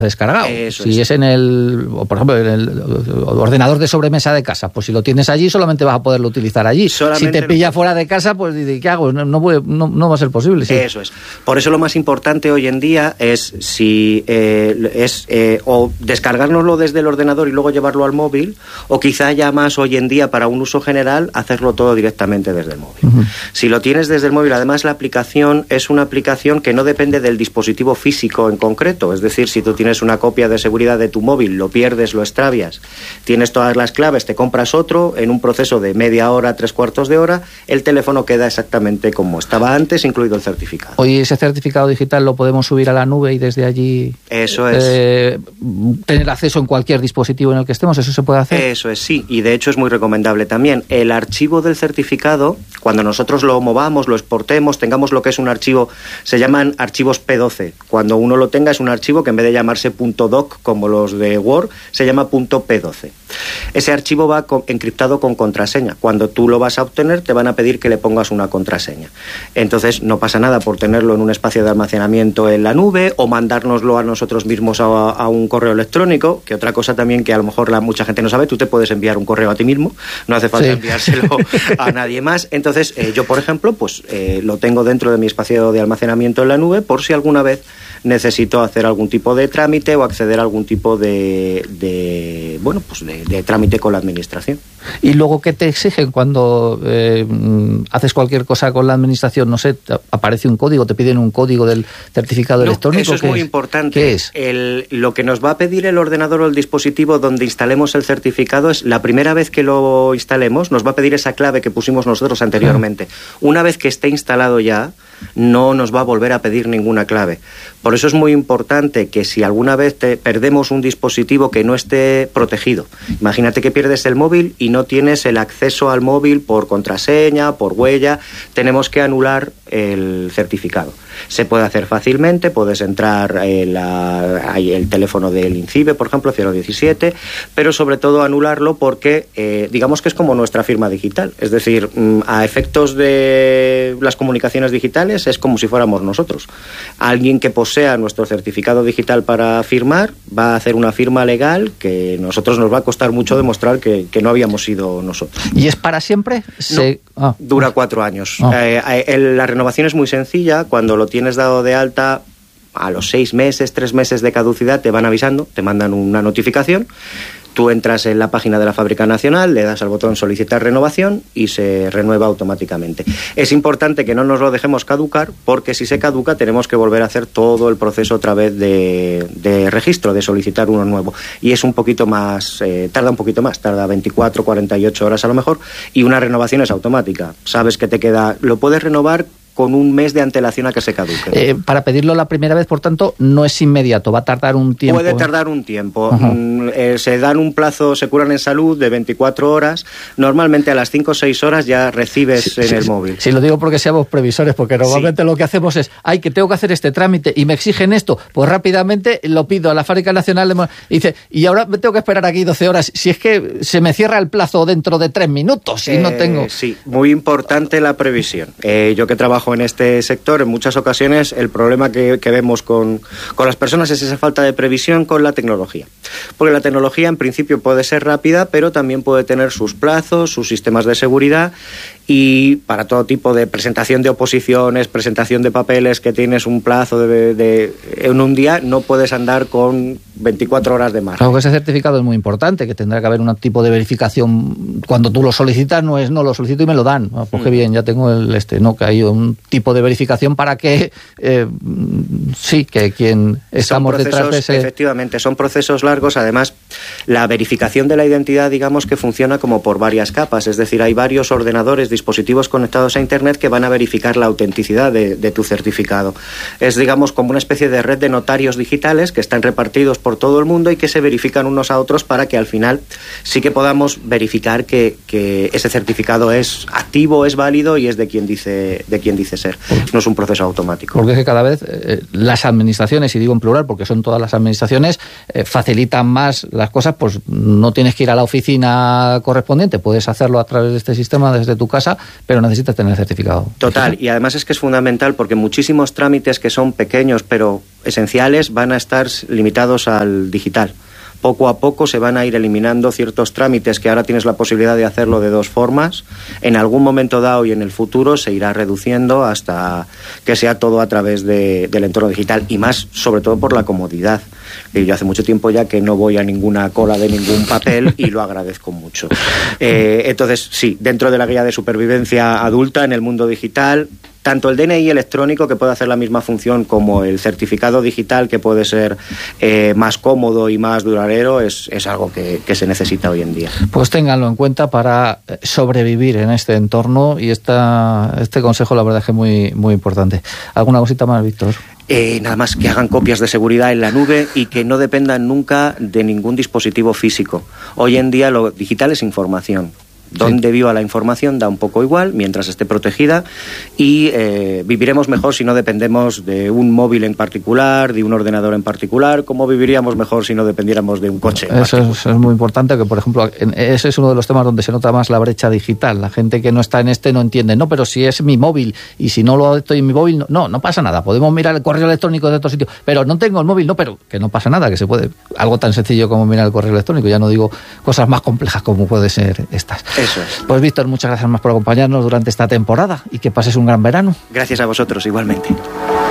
descargado. Si es en el, por ejemplo, en el ordenador de sobremesa de casa, pues si lo tienes allí, solamente vas a poderlo utilizar allí. Si te pilla fuera de casa, pues ¿qué hago? No va a ser posible. Sí. Eso es. Por eso lo más importante hoy en día es o descargárnoslo desde el ordenador y luego llevarlo al móvil, o quizá ya más hoy en día para un uso general hacerlo todo directamente desde el móvil. Uh-huh. Si lo tienes desde el móvil, además la aplicación es una aplicación que no depende del dispositivo físico en concreto. Es decir, si tú tienes una copia de seguridad de tu móvil, lo pierdes, lo extravias, tienes todas las claves, te compras otro, en un proceso de media hora, 3/4 de hora, el teléfono queda exactamente como estaba antes, incluido el certificado. Oye, ese certificado digital lo podemos subir a la nube y desde allí eso es tener acceso en cualquier dispositivo en el que estemos, ¿eso se puede hacer? Eso es, sí, y de hecho es muy recomendable también. El archivo del certificado, cuando nosotros lo movamos, lo exportemos, tengamos lo que es un archivo, se llaman archivos P12. Cuando uno lo tenga es un archivo que en vez de llamarse .doc como los de Word, se llama .p12. Ese archivo va encriptado con contraseña. Cuando tú lo vas a obtener, te van a pedir que le pongas una contraseña. Entonces, no pasa nada por tenerlo en un espacio de almacenamiento en la nube o mandárnoslo a nosotros mismos a un correo electrónico, que otra cosa también que a lo mejor mucha gente no sabe, tú te puedes enviar un correo a ti mismo, no hace falta enviárselo a nadie más. Entonces, yo, por ejemplo, pues lo tengo dentro de mi espacio de almacenamiento en la nube por si alguna vez necesito hacer algún tipo de trámite o acceder a algún tipo de trámite con la administración. ¿Y luego qué te exigen cuando haces cualquier cosa con la administración? No sé, aparece un código, te piden un código del certificado electrónico. Eso es muy importante. ¿Qué es? Lo que nos va a pedir el ordenador o el dispositivo donde instalemos el certificado es, la primera vez que lo instalemos, nos va a pedir esa clave que pusimos nosotros anteriormente. Una vez que esté instalado ya, no nos va a volver a pedir ninguna clave. Por eso es muy importante que si alguna vez perdemos un dispositivo que no esté protegido, imagínate que pierdes el móvil y no tienes el acceso al móvil por contraseña, por huella, tenemos que anular el certificado. Se puede hacer fácilmente, puedes entrar el teléfono del INCIBE, por ejemplo, 017, pero sobre todo anularlo porque digamos que es como nuestra firma digital, es decir, a efectos de las comunicaciones digitales es como si fuéramos nosotros. Alguien que posea nuestro certificado digital para firmar va a hacer una firma legal que nosotros nos va a costar mucho demostrar que no habíamos sido nosotros. ¿Y es para siempre? No, dura 4 años. La renovación es muy sencilla. Cuando lo tienes dado de alta, a los 6 meses, 3 meses de caducidad te van avisando, te mandan una notificación. Tú entras en la página de la Fábrica Nacional, le das al botón solicitar renovación y se renueva automáticamente. Es importante que no nos lo dejemos caducar porque si se caduca tenemos que volver a hacer todo el proceso otra vez de registro, de solicitar uno nuevo. Y es un poquito más, tarda un poquito más, tarda 24, 48 horas a lo mejor, y una renovación es automática. Sabes que te queda, lo puedes renovar con un mes de antelación a que se caduque. Para pedirlo la primera vez, por tanto, no es inmediato, va a tardar un tiempo. Puede tardar un tiempo. Se dan un plazo, se curan en salud de 24 horas. Normalmente a las 5 o 6 horas ya recibes en el móvil. Sí, lo digo porque seamos previsores, porque normalmente lo que hacemos es, que tengo que hacer este trámite y me exigen esto, pues rápidamente lo pido a la Fábrica Nacional y dice, y ahora me tengo que esperar aquí 12 horas, si es que se me cierra el plazo dentro de 3 minutos y no tengo... Sí, muy importante la previsión. Yo que trabajo en este sector, en muchas ocasiones el problema que vemos con las personas es esa falta de previsión con la tecnología. Porque la tecnología en principio puede ser rápida, pero también puede tener sus plazos, sus sistemas de seguridad, y para todo tipo de presentación de oposiciones, presentación de papeles que tienes un plazo en un día, no puedes andar con 24 horas de margen. Claro que ese certificado es muy importante, que tendrá que haber un tipo de verificación. Cuando tú lo solicitas, no es no lo solicito y me lo dan. Pues qué bien, ya tengo que hay un tipo de verificación para que que quien estamos detrás de ese... Efectivamente, son procesos largos. Además, la verificación de la identidad, digamos que funciona como por varias capas, es decir, hay varios ordenadores, dispositivos conectados a Internet que van a verificar la autenticidad de tu certificado. Es, digamos, como una especie de red de notarios digitales que están repartidos por todo el mundo y que se verifican unos a otros para que al final sí que podamos verificar que ese certificado es activo, es válido y es de quien dice ser. No es un proceso automático. Porque es que cada vez las administraciones, y digo en plural porque son todas las administraciones, facilitan más las cosas, pues no tienes que ir a la oficina correspondiente, puedes hacerlo a través de este sistema desde tu casa, pero necesitas tener el certificado. Total, y además es que es fundamental porque muchísimos trámites que son pequeños pero esenciales van a estar limitados al digital. Poco a poco se van a ir eliminando ciertos trámites que ahora tienes la posibilidad de hacerlo de dos formas. En algún momento dado y en el futuro se irá reduciendo hasta que sea todo a través del entorno digital, y más sobre todo por la comodidad. Yo hace mucho tiempo ya que no voy a ninguna cola de ningún papel y lo agradezco mucho. Entonces, sí, dentro de la guía de supervivencia adulta en el mundo digital, tanto el DNI electrónico, que puede hacer la misma función, como el certificado digital, que puede ser más cómodo y más duradero, es algo que se necesita hoy en día. Pues ténganlo en cuenta para sobrevivir en este entorno, y este consejo la verdad es que es muy, muy importante. ¿Alguna cosita más, Víctor? Nada más, que hagan copias de seguridad en la nube y que no dependan nunca de ningún dispositivo físico. Hoy en día lo digital es información. Donde viva la información da un poco igual, mientras esté protegida, y viviremos mejor si no dependemos de un móvil en particular, de un ordenador en particular, como viviríamos mejor si no dependiéramos de un coche. Eso es muy importante, que por ejemplo, ese es uno de los temas donde se nota más la brecha digital. La gente que no está en no entiende, no, pero si es mi móvil, y si no lo estoy en mi móvil, no pasa nada, podemos mirar el correo electrónico de otro sitio, pero no tengo el móvil, no, pero que no pasa nada, que se puede, algo tan sencillo como mirar el correo electrónico, ya no digo cosas más complejas como puede ser estas. Eso es. Pues Víctor, muchas gracias más por acompañarnos durante esta temporada y que pases un gran verano. Gracias a vosotros, igualmente.